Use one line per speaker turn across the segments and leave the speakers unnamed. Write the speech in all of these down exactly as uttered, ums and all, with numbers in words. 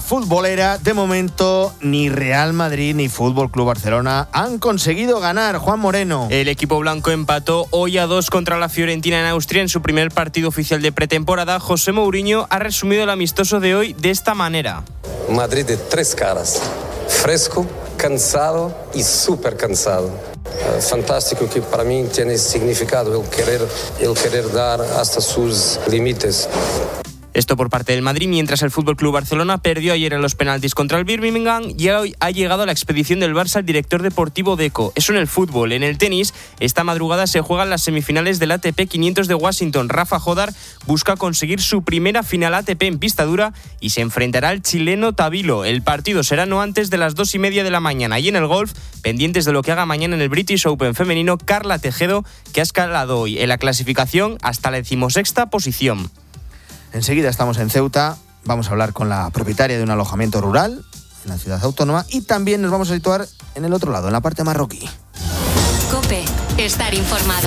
futbolera, de momento ni Real Madrid ni Fútbol Club Barcelona han conseguido ganar. Juan Moreno.
El equipo blanco empató hoy a dos contra la Fiorentina en Austria en su primer partido oficial de pretemporada. José Mourinho ha resumido el amistoso de hoy de esta manera.
Madrid de tres caras, fresco, cansado y súper cansado. Uh, fantástico, que para mí tiene significado el querer, el querer dar hasta sus límites.
Esto por parte del Madrid, mientras el F C Barcelona perdió ayer en los penaltis contra el Birmingham y hoy ha llegado a la expedición del Barça el director deportivo Deco. Eso en el fútbol. En el tenis, esta madrugada se juegan las semifinales del A T P quinientos de Washington. Rafa Jodar busca conseguir su primera final A T P en pista dura y se enfrentará al chileno Tabilo. El partido será no antes de las dos y media de la mañana. Y en el golf, pendientes de lo que haga mañana en el British Open femenino, Carla Tejedo, que ha escalado hoy en la clasificación hasta la decimosexta posición.
Enseguida estamos en Ceuta, vamos a hablar con la propietaria de un alojamiento rural en la ciudad autónoma y también nos vamos a situar en el otro lado, en la parte marroquí.
COPE, estar informado.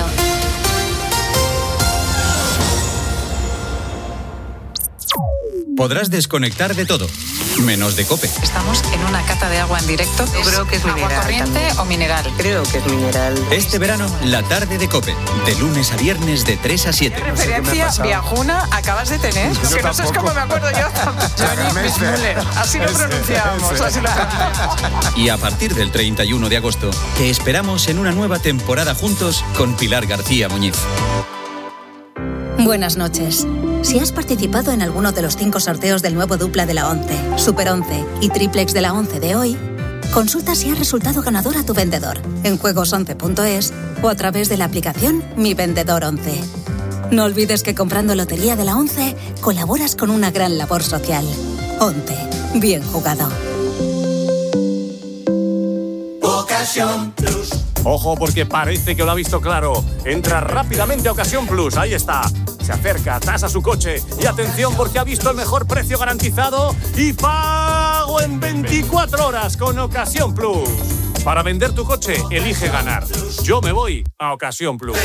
Podrás desconectar de todo, menos de COPE.
Estamos en una cata de agua en directo.
Yo creo que es
agua
mineral
corriente
también.
O mineral.
Creo que es mineral.
Este verano, la tarde de COPE, de lunes a viernes de tres a siete.
¿Qué referencia viajuna acabas de tener? Yo que no sé cómo me acuerdo yo. Johnny Bismuller. Así lo pronunciamos. Así lo...
Y a partir del treinta y uno de agosto, te esperamos en una nueva temporada juntos con Pilar García Muñiz.
Buenas noches. Si has participado en alguno de los cinco sorteos del nuevo dupla de la once, Super once y Triplex de la once de hoy, consulta si has resultado ganador a tu vendedor en juegos once punto es o a través de la aplicación Mi Vendedor once. No olvides que comprando Lotería de la once colaboras con una gran labor social. once. Bien jugado.
Ocasión Plus. Ojo, porque parece que lo ha visto claro. Entra rápidamente a Ocasión Plus. Ahí está. Se acerca, tasa su coche y atención porque ha visto el mejor precio garantizado y pago en veinticuatro horas con Ocasión Plus. Para vender tu coche, elige ganar. Yo me voy a Ocasión Plus.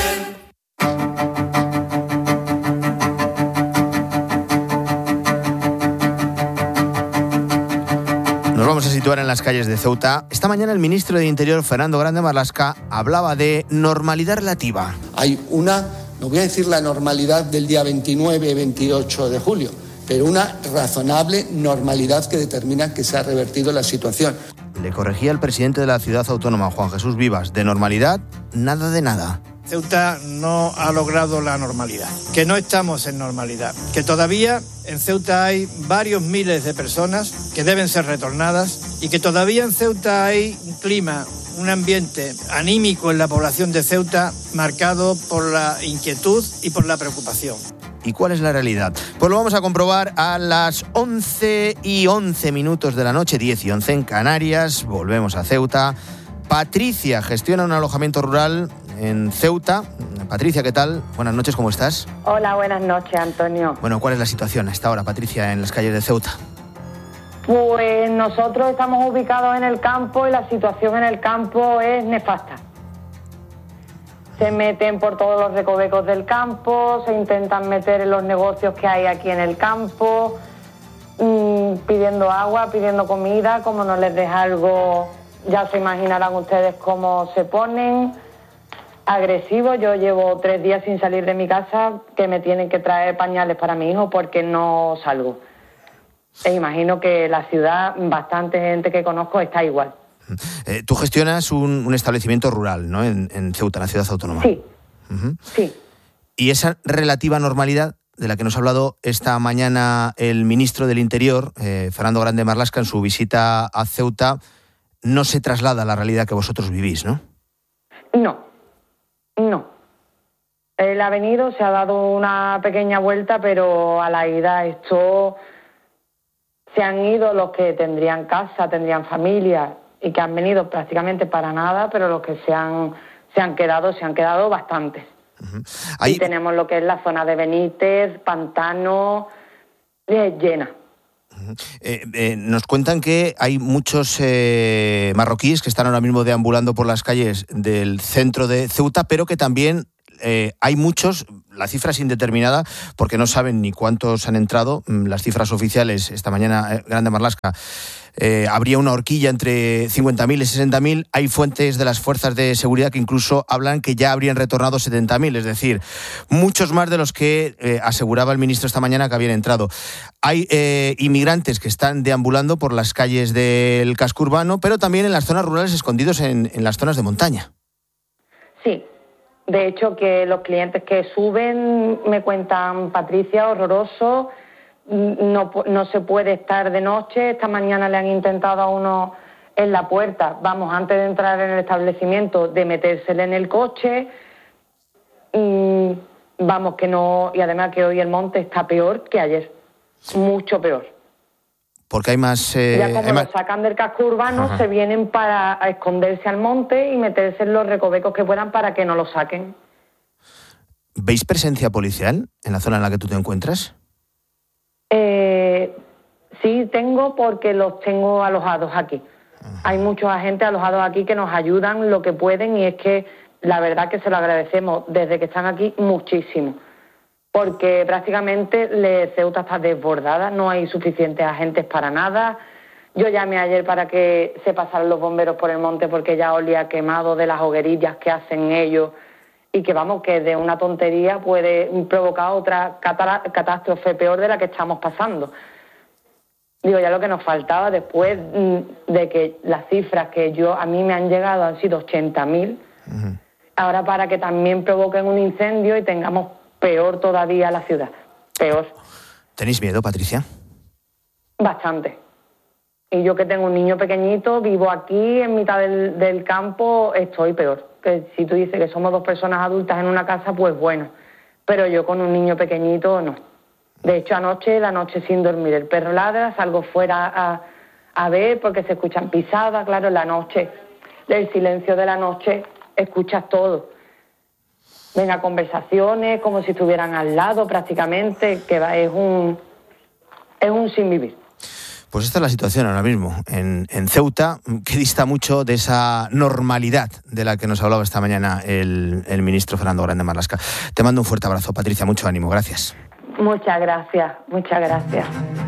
Nos vamos a situar en las calles de Ceuta. Esta mañana el ministro de Interior, Fernando Grande Marlaska, hablaba de normalidad relativa.
Hay una, no voy a decir la normalidad del día veintinueve y veintiocho de julio, pero una razonable normalidad que determina que se ha revertido la situación.
Le corregía el presidente de la ciudad autónoma, Juan Jesús Vivas, de normalidad, nada de nada.
Ceuta no ha logrado la normalidad, que no estamos en normalidad, que todavía en Ceuta hay varios miles de personas que deben ser retornadas y que todavía en Ceuta hay un clima, un ambiente anímico en la población de Ceuta marcado por la inquietud y por la preocupación.
¿Y cuál es la realidad? Pues lo vamos a comprobar a las once y once minutos de la noche, diez y once en Canarias. Volvemos a Ceuta. Patricia gestiona un alojamiento rural en Ceuta. Patricia, ¿qué tal? Buenas noches, ¿cómo estás?
Hola, buenas noches, Antonio.
Bueno, ¿cuál es la situación a esta hora, Patricia, en las calles de Ceuta?
Pues nosotros estamos ubicados en el campo y la situación en el campo es nefasta. Se meten por todos los recovecos del campo, se intentan meter en los negocios que hay aquí en el campo, mmm, pidiendo agua, pidiendo comida. Como no les deja algo, ya se imaginarán ustedes cómo se ponen. Agresivos. Yo llevo tres días sin salir de mi casa, que me tienen que traer pañales para mi hijo porque no salgo. E imagino que la ciudad, bastante gente que conozco está igual.
Eh, tú gestionas un, un establecimiento rural, ¿no? En, en Ceuta, en la ciudad autónoma.
Sí,
uh-huh.
sí.
Y esa relativa normalidad de la que nos ha hablado esta mañana el ministro del Interior, eh, Fernando Grande Marlaska, en su visita a Ceuta, no se traslada a la realidad que vosotros vivís, ¿no?
No, no. Él ha venido, se ha dado una pequeña vuelta, pero a la ida esto... Se han ido los que tendrían casa, tendrían familia y que han venido prácticamente para nada, pero los que se han, se han quedado, se han quedado bastantes. Uh-huh. Ahí... Y tenemos lo que es la zona de Benítez, Pantano, eh, llena.
Uh-huh. Eh, eh, nos cuentan que hay muchos eh, marroquíes que están ahora mismo deambulando por las calles del centro de Ceuta, pero que también eh, hay muchos, la cifra es indeterminada porque no saben ni cuántos han entrado. Las cifras oficiales, esta mañana, eh, Grande Marlaska, eh, habría una horquilla entre cincuenta mil y sesenta mil. Hay fuentes de las fuerzas de seguridad que incluso hablan que ya habrían retornado setenta mil, es decir, muchos más de los que eh, aseguraba el ministro esta mañana que habían entrado. Hay eh, inmigrantes que están deambulando por las calles del casco urbano, pero también en las zonas rurales, escondidos en, en las zonas de montaña.
Sí, de hecho que los clientes que suben me cuentan, Patricia, horroroso, no, no se puede estar de noche. Esta mañana le han intentado a uno en la puerta, vamos, antes de entrar en el establecimiento, de metérsele en el coche, y, vamos, que no, y además que hoy el monte está peor que ayer, mucho peor.
Porque hay más... Eh,
ya como
hay más...
lo sacan del casco urbano,
Ajá.
se vienen para esconderse al monte y meterse en los recovecos que puedan para que no lo saquen.
¿Veis presencia policial en la zona en la que tú te encuentras?
Eh, sí, tengo, porque los tengo alojados aquí. Ajá. Hay muchos agentes alojados aquí que nos ayudan lo que pueden, y es que la verdad que se lo agradecemos desde que están aquí muchísimo. Porque prácticamente le, Ceuta está desbordada, no hay suficientes agentes para nada. Yo llamé ayer para que se pasaran los bomberos por el monte porque ya olía quemado de las hoguerillas que hacen ellos, y que vamos, que de una tontería puede provocar otra catástrofe peor de la que estamos pasando. Digo, ya lo que nos faltaba después de que las cifras que yo a mí me han llegado han sido ochenta mil, uh-huh. Ahora para que también provoquen un incendio y tengamos peor todavía la ciudad, peor.
¿Tenéis miedo, Patricia?
Bastante. Y yo que tengo un niño pequeñito, vivo aquí en mitad del, del campo, estoy peor. Que si tú dices que somos dos personas adultas en una casa, pues bueno. Pero yo con un niño pequeñito, no. De hecho, anoche, la noche sin dormir, el perro ladra, salgo fuera a, a ver porque se escuchan pisadas, claro, en la noche, del silencio de la noche, escuchas todo. Venga, conversaciones como si estuvieran al lado prácticamente, que es un, es un sin vivir.
Pues esta es la situación ahora mismo en, en Ceuta, que dista mucho de esa normalidad de la que nos hablaba esta mañana el, el ministro Fernando Grande Marlaska. Te mando un fuerte abrazo, Patricia, mucho ánimo, gracias.
Muchas gracias, muchas gracias.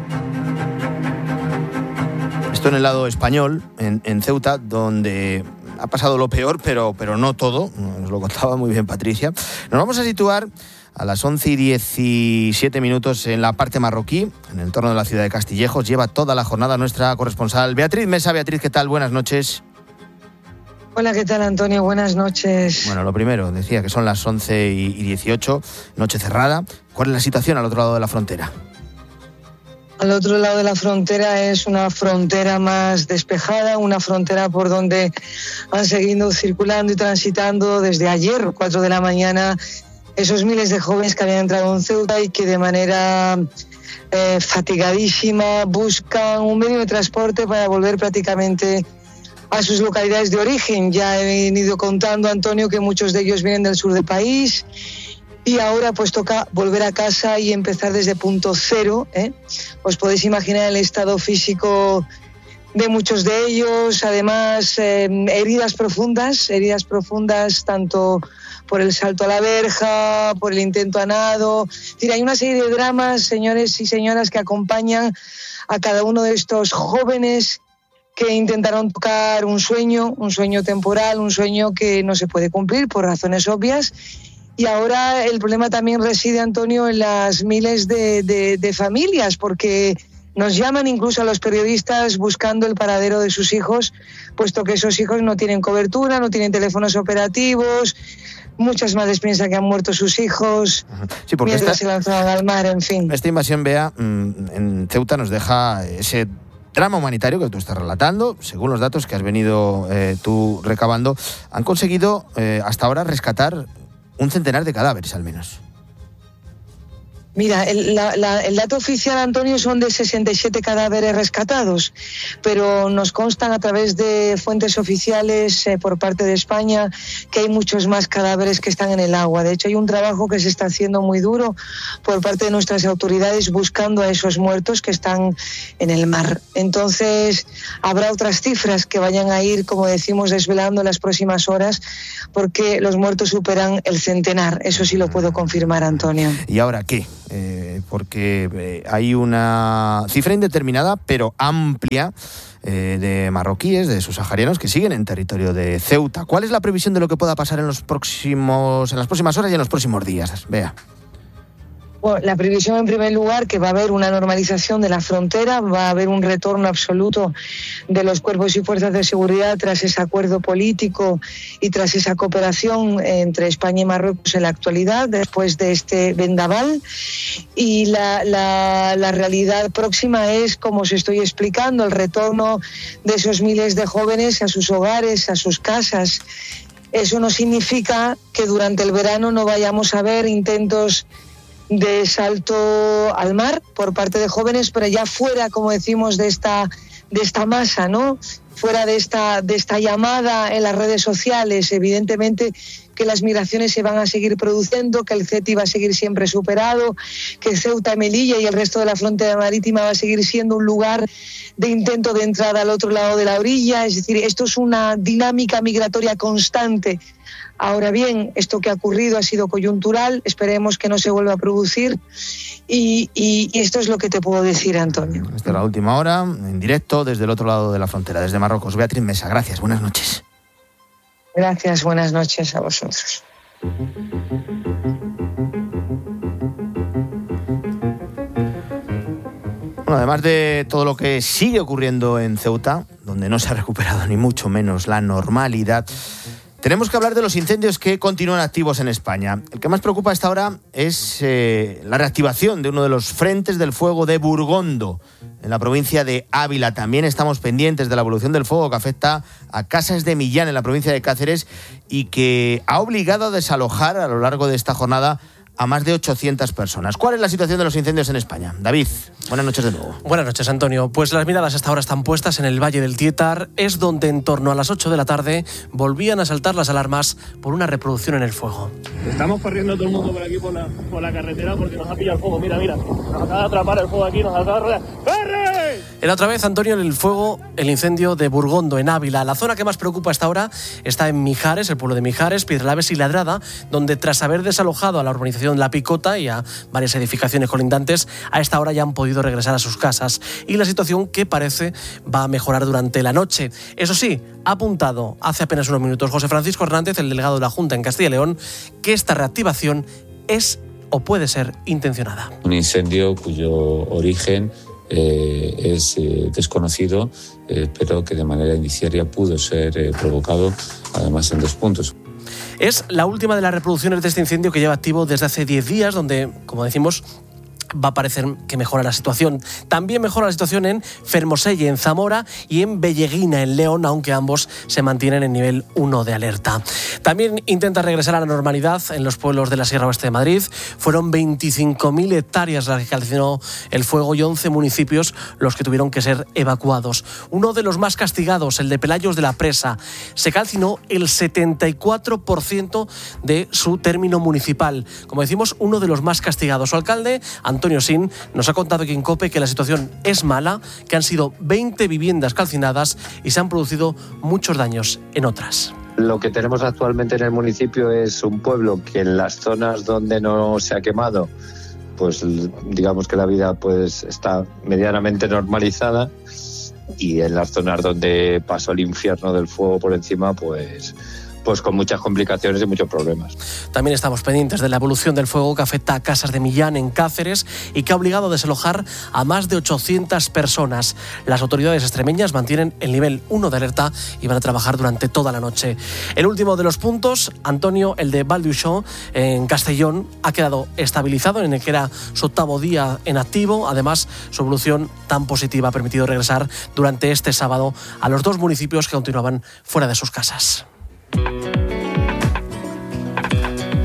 Esto en el lado español, en, en Ceuta, donde ha pasado lo peor, pero, pero no todo, nos lo contaba muy bien Patricia. Nos vamos a situar a las once y diecisiete minutos en la parte marroquí, en el entorno de la ciudad de Castillejos. Lleva toda la jornada nuestra corresponsal Beatriz Mesa. Beatriz, ¿qué tal? Buenas noches.
Hola, ¿qué tal, Antonio? Buenas noches.
Bueno, lo primero, decía que son las once y dieciocho, noche cerrada. ¿Cuál es la situación al otro lado de la frontera?
Al otro lado de la frontera es una frontera más despejada, una frontera por donde han seguido circulando y transitando desde ayer, cuatro de la mañana, esos miles de jóvenes que habían entrado en Ceuta y que de manera eh, fatigadísima buscan un medio de transporte para volver prácticamente a sus localidades de origen. Ya he venido contando, Antonio, que muchos de ellos vienen del sur del país. Y ahora pues toca volver a casa y empezar desde punto cero, ¿eh? Os podéis imaginar el estado físico de muchos de ellos, además eh, heridas profundas, heridas profundas tanto por el salto a la verja, por el intento a nado. Es decir, hay una serie de dramas, señores y señoras, que acompañan a cada uno de estos jóvenes que intentaron tocar un sueño, un sueño temporal, un sueño que no se puede cumplir por razones obvias. Y ahora el problema también reside, Antonio, en las miles de, de, de familias, porque nos llaman incluso a los periodistas buscando el paradero de sus hijos, puesto que esos hijos no tienen cobertura, no tienen teléfonos operativos, muchas madres piensan que han muerto sus hijos, sí, porque mientras esta, se lanzaban al mar, en fin.
Esta invasión, Bea, en Ceuta nos deja ese drama humanitario que tú estás relatando. Según los datos que has venido eh, tú recabando, han conseguido eh, hasta ahora rescatar un centenar de cadáveres al menos.
Mira, el, la, la, el dato oficial, Antonio, son de sesenta y siete cadáveres rescatados, pero nos constan a través de fuentes oficiales eh, por parte de España que hay muchos más cadáveres que están en el agua. De hecho, hay un trabajo que se está haciendo muy duro por parte de nuestras autoridades buscando a esos muertos que están en el mar. Entonces, habrá otras cifras que vayan a ir, como decimos, desvelando en las próximas horas, porque los muertos superan el centenar. Eso sí lo puedo confirmar, Antonio.
¿Y ahora qué? Eh, porque eh, hay una cifra indeterminada pero amplia eh, de marroquíes, de subsaharianos que siguen en territorio de Ceuta. ¿Cuál es la previsión de lo que pueda pasar en los próximos, en las próximas horas y en los próximos días? Vea.
Bueno, la previsión, en primer lugar, que va a haber una normalización de la frontera, va a haber un retorno absoluto de los cuerpos y fuerzas de seguridad tras ese acuerdo político y tras esa cooperación entre España y Marruecos en la actualidad, después de este vendaval. Y la, la, la realidad próxima es, como os estoy explicando, el retorno de esos miles de jóvenes a sus hogares, a sus casas. Eso no significa que durante el verano no vayamos a ver intentos de salto al mar por parte de jóvenes, pero ya fuera, como decimos, de esta de esta masa, ¿no? Fuera de esta de esta llamada en las redes sociales. Evidentemente que las migraciones se van a seguir produciendo, que el CETI va a seguir siempre superado, que Ceuta, Melilla y el resto de la frontera marítima va a seguir siendo un lugar de intento de entrada al otro lado de la orilla. Es decir, esto es una dinámica migratoria constante. Ahora bien, esto que ha ocurrido ha sido coyuntural, esperemos que no se vuelva a producir y, y, y esto es lo que te puedo decir, Antonio.
Esta es la última hora, en directo desde el otro lado de la frontera, desde Marruecos. Beatriz Mesa, gracias, buenas noches.
Gracias, buenas noches a vosotros.
Bueno, además de todo lo que sigue ocurriendo en Ceuta, donde no se ha recuperado ni mucho menos la normalidad, tenemos que hablar de los incendios que continúan activos en España. El que más preocupa a esta hora es eh, la reactivación de uno de los frentes del fuego de Burgondo, en la provincia de Ávila. También estamos pendientes de la evolución del fuego que afecta a Casas de Millán, en la provincia de Cáceres, y que ha obligado a desalojar a lo largo de esta jornada a más de ochocientas personas. ¿Cuál es la situación de los incendios en España? David, buenas noches de nuevo.
Buenas noches, Antonio. Pues las miradas hasta ahora están puestas en el Valle del Tietar. Es donde en torno a las ocho de la tarde volvían a saltar las alarmas por una reproducción en el fuego.
Estamos corriendo todo el mundo por aquí, por la, por la carretera, porque nos ha pillado el fuego. Mira, mira, nos acaba de atrapar el fuego aquí, nos acaba de rodear. ¡Corre!
Era otra vez, Antonio, en el fuego, el incendio de Burgondo, en Ávila. La zona que más preocupa hasta ahora está en Mijares, el pueblo de Mijares, Piedralaves y Ladrada, donde tras haber desalojado a la urbanización La Picota y a varias edificaciones colindantes, a esta hora ya han podido regresar a sus casas. Y la situación, que parece, va a mejorar durante la noche. Eso sí, ha apuntado hace apenas unos minutos José Francisco Hernández, el delegado de la Junta en Castilla y León, que esta reactivación es o puede ser intencionada.
Un incendio cuyo origen eh, es eh, desconocido, eh, pero que de manera indiciaria pudo ser eh, provocado, además, en dos puntos.
Es la última de las reproducciones de este incendio, que lleva activo desde hace diez días, donde, como decimos, va a parecer que mejora la situación. También mejora la situación en Fermoselle, en Zamora, y en Belleguina, en León, aunque ambos se mantienen en nivel uno de alerta. También intenta regresar a la normalidad en los pueblos de la Sierra Oeste de Madrid. Fueron veinticinco mil hectáreas las que calcinó el fuego y once municipios los que tuvieron que ser evacuados. Uno de los más castigados, el de Pelayos de la Presa, se calcinó el setenta y cuatro por ciento de su término municipal. Como decimos, uno de los más castigados. Su alcalde, Antonio Sin, nos ha contado aquí en COPE que la situación es mala, que han sido veinte viviendas calcinadas y se han producido muchos daños en otras.
Lo que tenemos actualmente en el municipio es un pueblo que en las zonas donde no se ha quemado, pues digamos que la vida pues está medianamente normalizada, y en las zonas donde pasó el infierno del fuego por encima, pues pues con muchas complicaciones y muchos problemas.
También estamos pendientes de la evolución del fuego que afecta a Casas de Millán, en Cáceres, y que ha obligado a desalojar a más de ochocientas personas. Las autoridades extremeñas mantienen el nivel uno de alerta y van a trabajar durante toda la noche. El último de los puntos, Antonio, el de Valduixó, en Castellón, ha quedado estabilizado en el que era su octavo día en activo. Además, su evolución tan positiva ha permitido regresar durante este sábado a los dos municipios que continuaban fuera de sus casas.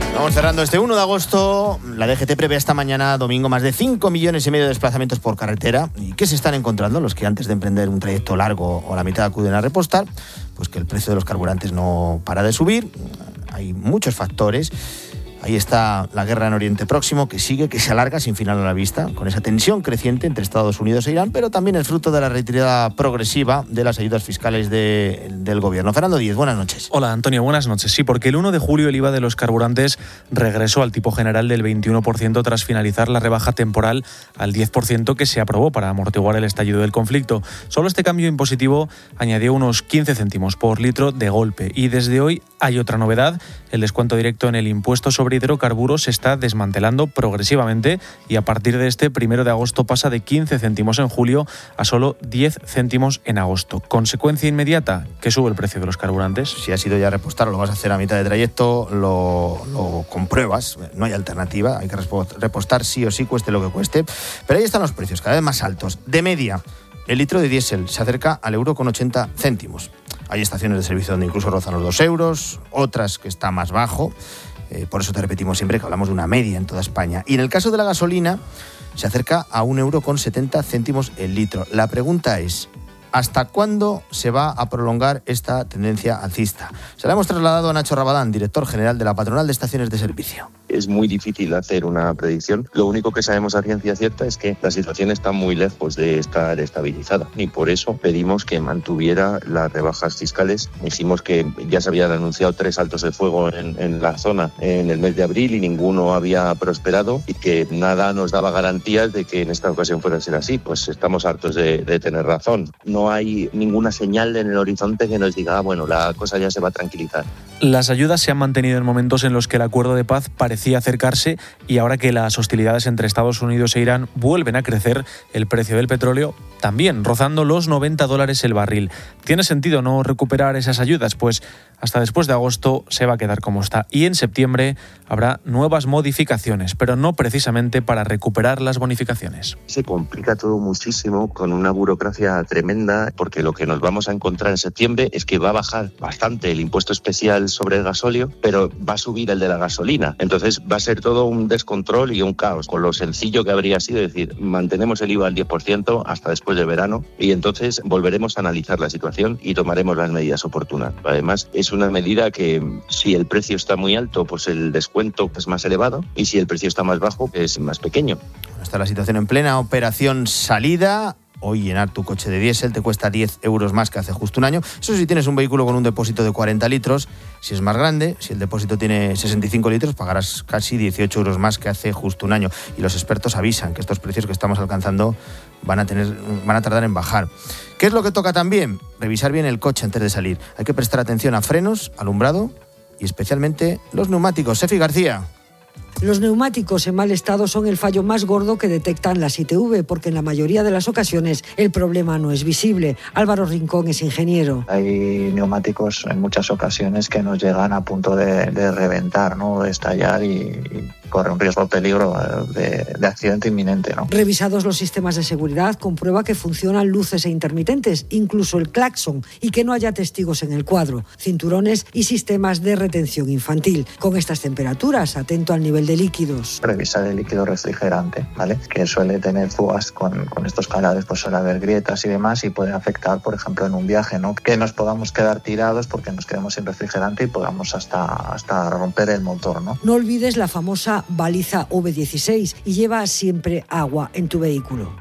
Vamos cerrando este uno de agosto. La D G T prevé esta mañana, domingo, más de cinco millones y medio de desplazamientos por carretera. ¿Y qué se están encontrando los que antes de emprender un trayecto largo o la mitad acuden a repostar? Pues que el precio de los carburantes no para de subir. Hay muchos factores. Ahí está la guerra en Oriente Próximo, que sigue, que se alarga sin final a la vista, con esa tensión creciente entre Estados Unidos e Irán, pero también el fruto de la retirada progresiva de las ayudas fiscales de, del gobierno. Fernando Díez, buenas noches.
Hola, Antonio, buenas noches. Sí, porque el uno de julio el I V A de los carburantes regresó al tipo general del veintiuno por ciento tras finalizar la rebaja temporal al diez por ciento que se aprobó para amortiguar el estallido del conflicto. Solo este cambio impositivo añadió unos quince céntimos por litro de golpe. Y desde hoy hay otra novedad. El descuento directo en el impuesto sobre hidrocarburos se está desmantelando progresivamente y a partir de este primero de agosto pasa de quince céntimos en julio a solo diez céntimos en agosto. Consecuencia inmediata, que sube el precio de los carburantes.
Si has ido ya a repostar o lo vas a hacer a mitad de trayecto, lo, lo compruebas, no hay alternativa, hay que repostar sí o sí, cueste lo que cueste. Pero ahí están los precios, cada vez más altos. De media, el litro de diésel se acerca al euro con ochenta céntimos. Hay estaciones de servicio donde incluso rozan los dos euros, otras que está más bajo. Eh, por eso te repetimos siempre que hablamos de una media en toda España. Y en el caso de la gasolina, se acerca a un euro con setenta céntimos el litro. La pregunta es, ¿hasta cuándo se va a prolongar esta tendencia alcista? Se la hemos trasladado a Nacho Rabadán, director general de la Patronal de Estaciones de Servicio.
Es muy difícil hacer una predicción. Lo único que sabemos a ciencia cierta es que la situación está muy lejos de estar estabilizada y por eso pedimos que mantuviera las rebajas fiscales. Dijimos que ya se habían anunciado tres altos de fuego en, en la zona en el mes de abril y ninguno había prosperado y que nada nos daba garantías de que en esta ocasión fuera a ser así. Pues estamos hartos de, de tener razón. No hay ninguna señal en el horizonte que nos diga, ah, bueno, la cosa ya se va a tranquilizar.
Las ayudas se han mantenido en momentos en los que el acuerdo de paz parecía acercarse y ahora que las hostilidades entre Estados Unidos e Irán vuelven a crecer, el precio del petróleo también, rozando los noventa dólares el barril. ¿Tiene sentido no recuperar esas ayudas? Pues hasta después de agosto se va a quedar como está y en septiembre habrá nuevas modificaciones, pero no precisamente para recuperar las bonificaciones.
Se complica todo muchísimo con una burocracia tremenda porque lo que nos vamos a encontrar en septiembre es que va a bajar bastante el impuesto especial sobre el gasóleo, pero va a subir el de la gasolina. Entonces va a ser todo un descontrol y un caos, con lo sencillo que habría sido decir, mantenemos el I V A al diez por ciento hasta después de verano y entonces volveremos a analizar la situación y tomaremos las medidas oportunas. Además, es una medida que si el precio está muy alto, pues el descuento es más elevado y si el precio está más bajo, es más pequeño.
Está la situación en plena operación salida. Hoy llenar tu coche de diésel te cuesta diez euros más que hace justo un año. Eso si tienes un vehículo con un depósito de cuarenta litros. Si es más grande, si el depósito tiene sesenta y cinco litros, pagarás casi dieciocho euros más que hace justo un año. Y los expertos avisan que estos precios que estamos alcanzando van a, tener, van a tardar en bajar. ¿Qué es lo que toca también? Revisar bien el coche antes de salir. Hay que prestar atención a frenos, alumbrado y especialmente los neumáticos. Sefi García.
Los neumáticos en mal estado son el fallo más gordo que detectan las I T V, porque en la mayoría de las ocasiones el problema no es visible. Álvaro Rincón es ingeniero.
Hay neumáticos en muchas ocasiones que nos llegan a punto de, de reventar, ¿no? De estallar y, y corre un riesgo peligro de, de accidente inminente, ¿no?
Revisados los sistemas de seguridad, comprueba que funcionan luces e intermitentes, incluso el claxon, y que no haya testigos en el cuadro, cinturones y sistemas de retención infantil. Con estas temperaturas, atento al nivel de líquidos.
Revisar el líquido refrigerante, ¿vale? Que suele tener fugas con, con estos calores, pues suele haber grietas y demás y puede afectar, por ejemplo, en un viaje, ¿no? Que nos podamos quedar tirados porque nos quedemos sin refrigerante y podamos hasta, hasta romper el motor, ¿no?
No olvides la famosa baliza V dieciséis y lleva siempre agua en tu vehículo.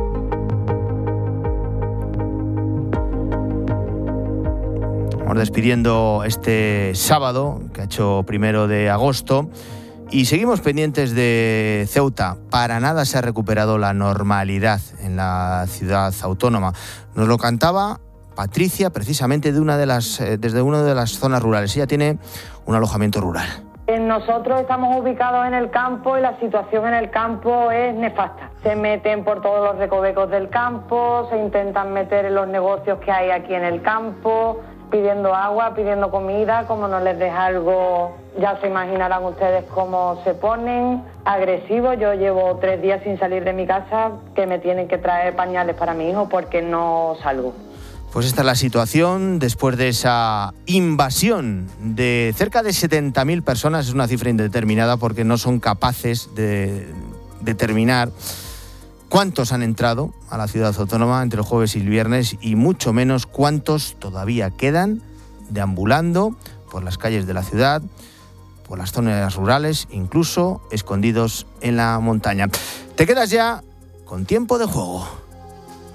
Vamos despidiendo este sábado, que ha hecho primero de agosto. Y seguimos pendientes de Ceuta. Para nada se ha recuperado la normalidad en la ciudad autónoma. Nos lo cantaba Patricia, precisamente de una de las, eh, desde una de las zonas rurales. Ella tiene un alojamiento rural.
Nosotros estamos ubicados en el campo y la situación en el campo es nefasta. Se meten por todos los recovecos del campo, se intentan meter en los negocios que hay aquí en el campo, pidiendo agua, pidiendo comida. Como no les deja algo, ya se imaginarán ustedes cómo se ponen agresivos. Yo llevo tres días sin salir de mi casa, que me tienen que traer pañales para mi hijo porque no salgo.
Pues esta es la situación después de esa invasión de cerca de setenta mil personas. Es una cifra indeterminada porque no son capaces de determinar cuántos han entrado a la ciudad autónoma entre el jueves y el viernes, y mucho menos cuántos todavía quedan deambulando por las calles de la ciudad, por las zonas rurales, incluso escondidos en la montaña. Te quedas ya con tiempo de juego.